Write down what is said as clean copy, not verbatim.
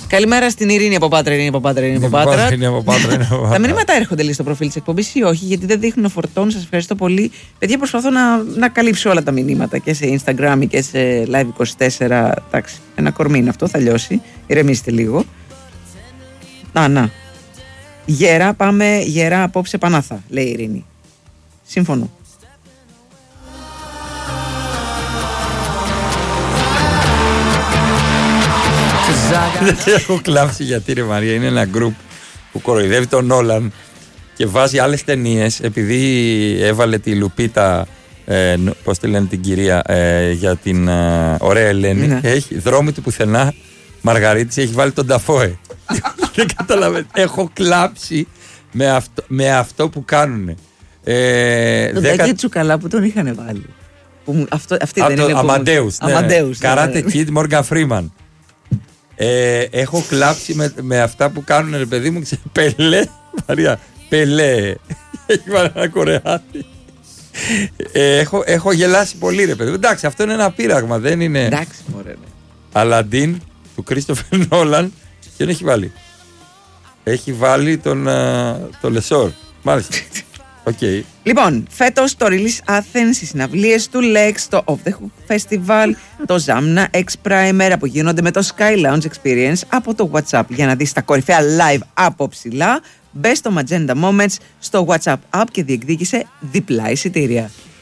Καλημέρα στην Ειρήνη από Πάτρα. Τα μηνύματα έρχονται λίγο στο προφίλ της εκπομπής ή όχι, γιατί δεν δείχνουν να φορτώνουν. Σας ευχαριστώ πολύ. Παιδιά, προσπαθώ να καλύψω όλα τα μηνύματα και σε Instagram και σε Live24. Εντάξει, ένα κορμί είναι αυτό, θα λιώσει. Ηρεμήστε λίγο. Να. Γερά, πάμε γερά απόψε Πανάθα, λέει η Ειρήνη. Σύμφωνο. Δεν έχω κλάψει γιατί ρε Μαρία, είναι ένα γκρουπ που κοροϊδεύει τον Νόλαν και βάζει άλλες ταινίες, επειδή έβαλε τη Λουπίτα, πώς τη λένε την κυρία, για την ωραία Ελένη, ναι. Έχει δρόμοι του πουθενά Μαργαρίτης, έχει βάλει τον Ταφόε. Δεν καταλαβαίνω, έχω κλάψει με αυτό που κάνουνε. Τον Τάκη Τσουκαλά που τον είχαν βάλει. Αυτή δεν είναι Αμαντέους, Καράτε Kid, Μόργαν Φρήμαν. Έχω κλάψει με αυτά που κάνουν, ρε παιδί μου, Πελέ, Μαρία, Πελέ. Έχει βάλει ένα Κορεάτι. Έχω γελάσει πολύ, ρε παιδί μου. Εντάξει, αυτό είναι ένα πείραγμα, δεν είναι. Εντάξει, μωρέ. Αλαντίν του Κρίστοφερ Νόλαν. Ποιον έχει βάλει? Έχει βάλει τον Λεσόρ. Μάλιστα. Okay. Λοιπόν, φέτος το Release Athens, οι συναυλίες του Lex, το Off the Hook Festival, το Zamna X Primer που γίνονται με το Sky Lounge Experience από το WhatsApp. Για να δεις τα κορυφαία live από ψηλά, μπες στο Magenta Moments στο WhatsApp app και διεκδίκησε διπλά εισιτήρια.